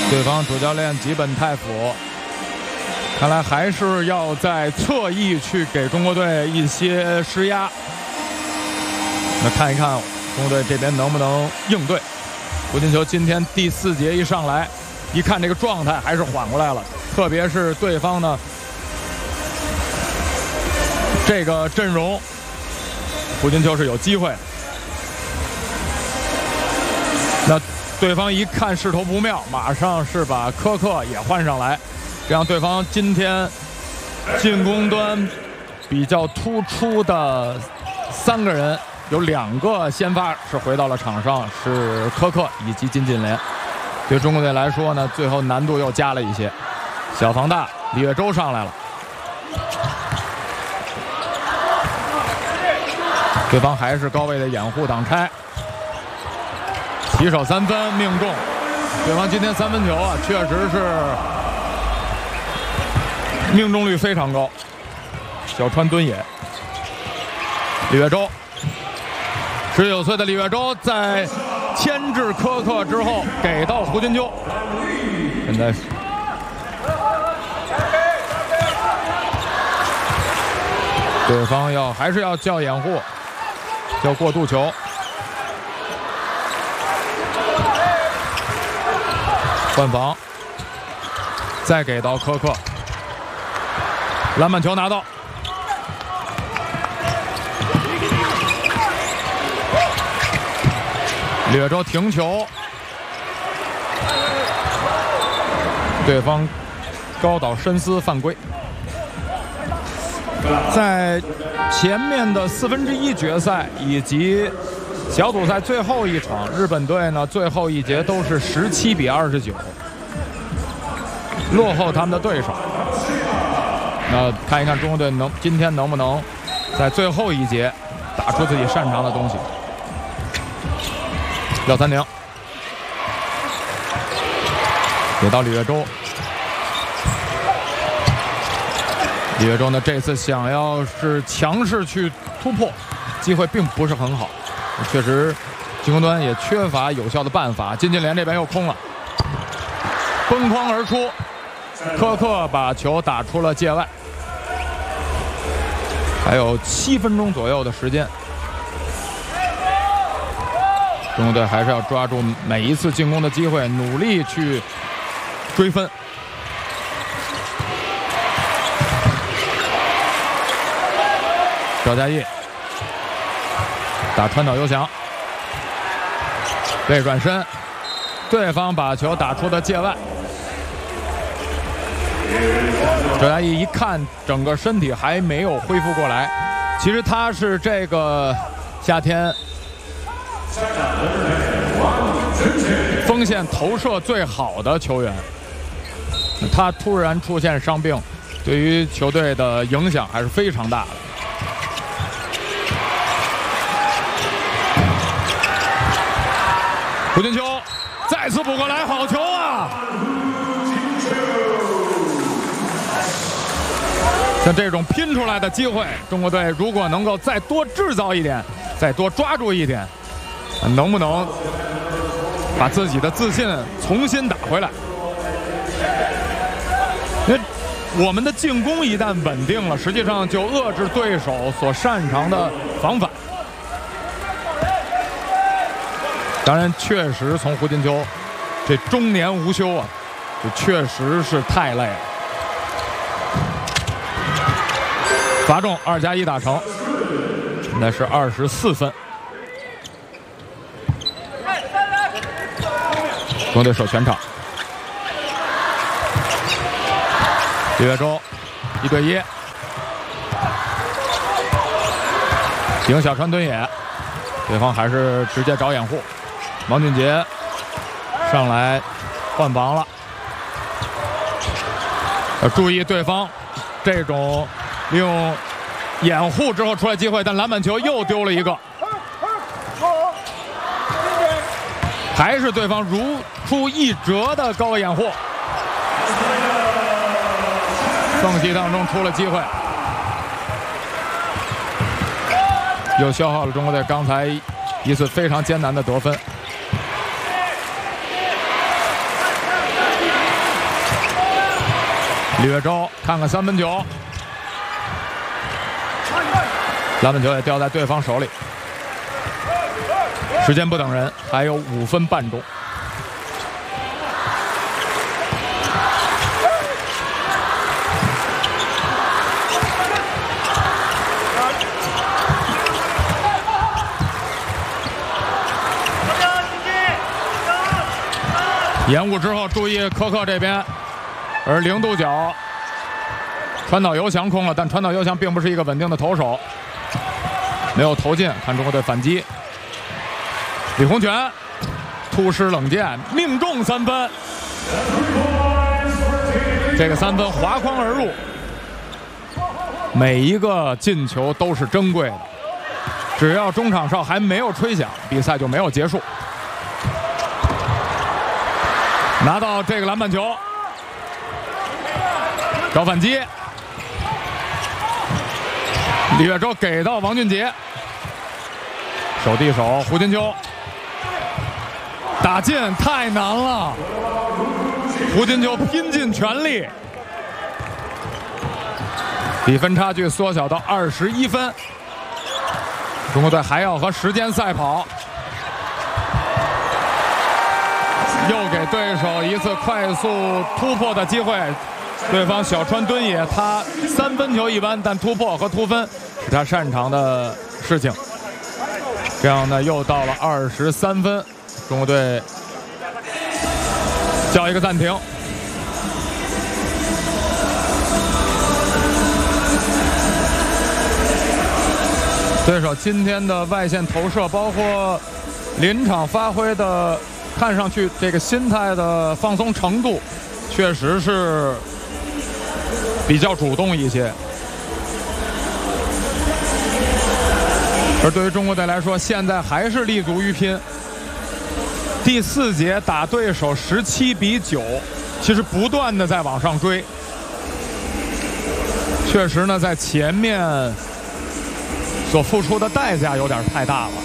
对方主教练吉本泰辅，看来还是要在侧翼去给中国队一些施压。那看一看中国队这边能不能应对。胡金秋今天第4节一上来，一看这个状态还是缓过来了，特别是对方呢这个阵容，胡金秋是有机会的。那对方一看势头不妙，马上是把科克也换上来，这样对方今天进攻端比较突出的3个人，有2个先发是回到了场上，是科克以及金晋联。对中国队来说呢，最后难度又加了一些。小防大，李月洲上来了，对方还是高位的掩护挡拆。起手3分命中，对方今天3分球啊，确实是命中率非常高。小川敦也，李月洲，19岁的李月洲在牵制科克之后给到胡金秋，现在对方还是要叫掩护，叫过渡球。换防，再给到科克，篮板球拿到，李月洲停球，对方高岛深思犯规。在前面的1/4决赛以及小组赛最后一场，日本队呢最后一节都是17比29，落后他们的对手。那看一看中国队今天能不能在最后一节打出自己擅长的东西。廖三宁给到李月洲，李月洲呢这次想要是强势去突破，机会并不是很好。确实进攻端也缺乏有效的办法。金晋联这边又空了，崩框而出，科克把球打出了界外。还有7分钟左右的时间，中国队还是要抓住每一次进攻的机会，努力去追分。赵佳毅打川岛优翔，背转身，对方把球打出的界外。赵佳毅一看整个身体还没有恢复过来，其实他是这个夏天锋线投射最好的球员，他突然出现伤病，对于球队的影响还是非常大的。胡金秋再次补过来，好球啊！像这种拼出来的机会，中国队如果能够再多制造一点，再多抓住一点，能不能把自己的自信重新打回来？因为我们的进攻一旦稳定了，实际上就遏制对手所擅长的防反。当然，确实从胡金秋这中年无休啊，这确实是太累了。罚中2+1打成，现在是24分。中国队守全场，李月洲1对1，迎小川敦也，对方还是直接找掩护。王俊杰上来换防了，要注意对方这种利用掩护之后出来机会，但篮板球又丢了一个，还是对方如出一辙的高位掩护，缝隙当中出了机会，又消耗了中国队刚才一次非常艰难的得分。 李月洲看看三分球，篮板球也掉在对方手里。时间不等人，还有5分半钟。延误之后，注意科克这边，而0度角，川岛由翔空了，但川岛由翔并不是一个稳定的投手，没有投进，看中国队反击。李洪权突施冷箭，命中3分，这个3分划筐而入，每一个进球都是珍贵的，只要中场哨还没有吹响，比赛就没有结束。拿到这个篮板球，找反击，李月洲给到王俊杰，手递手，胡金秋打进，太难了，胡金秋拼尽全力，比分差距缩小到21分，中国队还要和时间赛跑。又给对手一次快速突破的机会，对方小川敦也他3分球一弯，但突破和突分是他擅长的事情。这样呢，又到了23分，中国队叫一个暂停。对手今天的外线投射，包括临场发挥的。看上去这个心态的放松程度确实是比较主动一些，而对于中国队来说，现在还是立足于拼。第4节打对手17比9，其实不断的在往上追，确实呢在前面所付出的代价有点太大了。